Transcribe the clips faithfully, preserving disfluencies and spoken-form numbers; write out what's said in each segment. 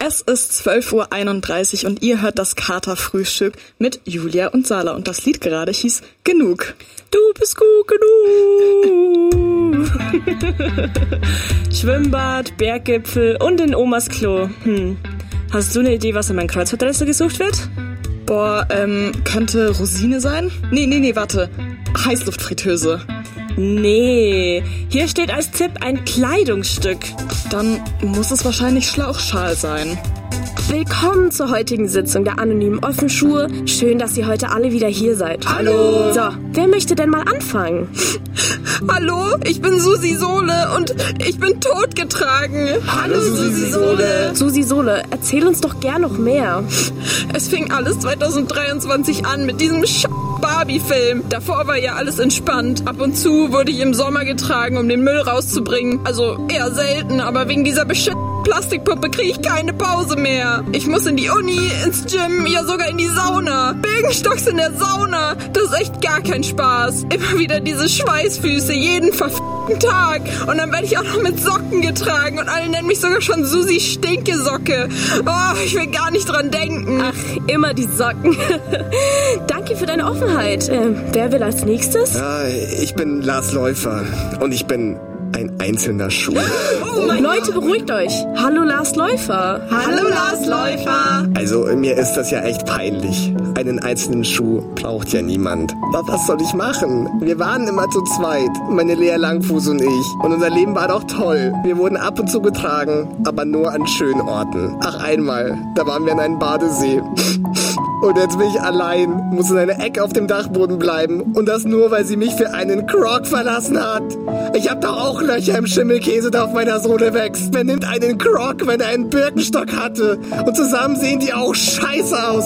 Es ist zwölf Uhr einunddreißig und ihr hört das Katerfrühstück mit Julia und Sala. Und das Lied gerade hieß Genug. Du bist gut genug. Schwimmbad, Berggipfel und in Omas Klo. Hm. Hast du eine Idee, was in meinem Kreuzworträtsel gesucht wird? Boah, ähm, könnte Rosine sein? Nee, nee, nee, warte. Heißluftfritteuse. Nee, hier steht als Tipp ein Kleidungsstück. Dann muss es wahrscheinlich Schlauchschal sein. Willkommen zur heutigen Sitzung der anonymen Offenschuhe. Schön, dass ihr heute alle wieder hier seid. Hallo! So, wer möchte denn mal anfangen? Hallo, ich bin Susi Sohle und ich bin totgetragen. Hallo Susi Sohle. Susi Sohle, erzähl uns doch gern noch mehr. Es fing alles zwanzig dreiundzwanzig an mit diesem Sch Barbie-Film. Davor war ja alles entspannt. Ab und zu wurde ich im Sommer getragen, um den Müll rauszubringen. Also eher selten, aber wegen dieser besch Plastikpuppe kriege ich keine Pause mehr. Ich muss in die Uni, ins Gym, ja sogar in die Sauna. Birkenstocks in der Sauna. Das ist echt gar kein Spaß. Immer wieder diese Schweißfüße, jeden verfickten Tag. Und dann werde ich auch noch mit Socken getragen und alle nennen mich sogar schon Susi Stinkesocke. Oh, ich will gar nicht dran denken. Ach, immer die Socken. Danke für deine Offenheit. Äh, wer will als nächstes? Ja, ich bin Lars Läufer und ich bin ein einzelner Schuh. Oh Leute, beruhigt euch. Hallo Lars Läufer. Hallo Lars Läufer. Also mir ist das ja echt peinlich. Einen einzelnen Schuh braucht ja niemand. Aber was soll ich machen? Wir waren immer zu zweit. Meine Lea Langfuß und ich. Und unser Leben war doch toll. Wir wurden ab und zu getragen, aber nur an schönen Orten. Ach einmal, da waren wir an einem Badesee. Und jetzt bin ich allein, muss in einer Ecke auf dem Dachboden bleiben. Und das nur, weil sie mich für einen Croc verlassen hat. Ich hab doch auch Löcher im Schimmelkäse, der auf meiner Sohle wächst. Wer nimmt einen Croc, wenn er einen Birkenstock hatte? Und zusammen sehen die auch scheiße aus.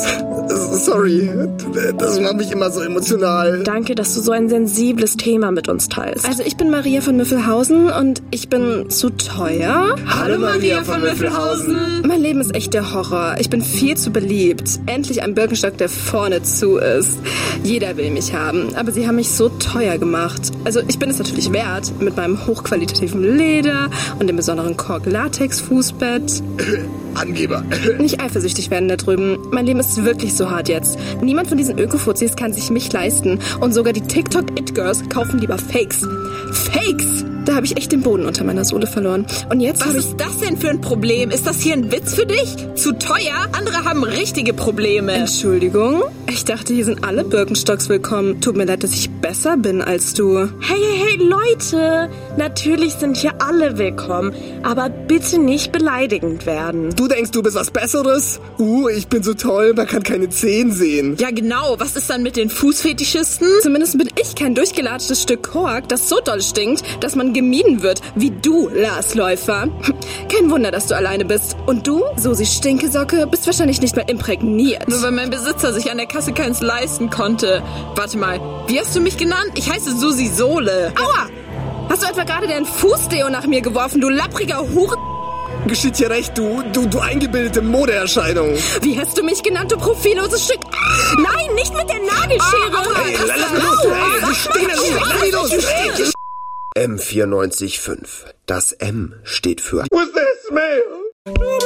Sorry, das macht mich immer so emotional. Danke, dass du so ein sensibles Thema mit uns teilst. Also ich bin Maria von Müffelhausen und ich bin zu teuer. Hallo Maria von Müffelhausen. Mein Leben ist echt der Horror. Ich bin viel zu beliebt. Endlich ein Birkenstock, der vorne zu ist. Jeder will mich haben, aber sie haben mich so teuer gemacht. Also ich bin es natürlich wert, mit meinem hochqualitativen Leder und dem besonderen Kork-Latex-Fußbett. Angeber. Nicht eifersüchtig werden da drüben. Mein Leben ist wirklich so hart jetzt. Niemand von diesen Öko-Fuzis kann sich mich leisten. Und sogar die TikTok-It-Girls kaufen lieber Fakes. Fakes! Da habe ich echt den Boden unter meiner Sohle verloren. Und jetzt Was habe ich... ist das denn für ein Problem? Ist das hier ein Witz für dich? Zu teuer? Andere haben richtige Probleme. Entschuldigung? Ich dachte, hier sind alle Birkenstocks willkommen. Tut mir leid, dass ich besser bin als du. Hey, hey, hey, Leute! Natürlich sind hier alle willkommen, aber bitte nicht beleidigend werden. Du denkst, du bist was Besseres? Uh, ich bin so toll, man kann keine Zehen sehen. Ja genau, was ist dann mit den Fußfetischisten? Zumindest bin ich kein durchgelatschtes Stück Kork, das so doll stinkt, dass man gemieden wird, wie du, Lars Läufer. Kein Wunder, dass du alleine bist. Und du, Susi Stinkesocke, bist wahrscheinlich nicht mehr imprägniert. Nur weil mein Besitzer sich an der Kasse keins leisten konnte. Warte mal, wie hast du mich genannt? Ich heiße Susi Sohle. Aua! Hast du etwa gerade deinen Fußdeo nach mir geworfen, du lappriger Hure... Geschieht hier recht, du, du, du eingebildete Modeerscheinung. Wie hast du mich genannt, du profilloses Stück... Nein, nicht mit der Nagelschere! Oh, ey, lass mich los, ey, du stehst lass mich los, ey. M vierundneunzig Komma fünf. Das M steht für... What's that smell?